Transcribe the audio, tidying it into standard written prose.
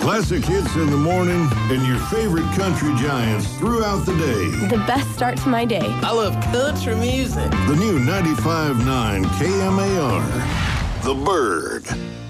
Classic hits in the morning and your favorite country giants throughout the day. The best start to my day. I love country music. The new 95.9 KMAR. The Bird.